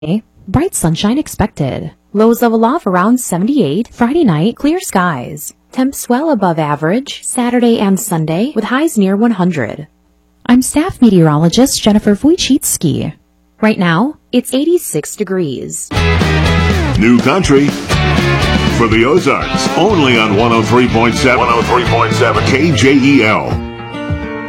Bright sunshine expected. Lows level off around 78. Friday night, clear skies. Temps well above average Saturday and Sunday with highs near 100. I'm staff meteorologist Jennifer Wojcicki. Right now, it's 86 degrees. New country for the Ozarks, only on 103.7 KJEL.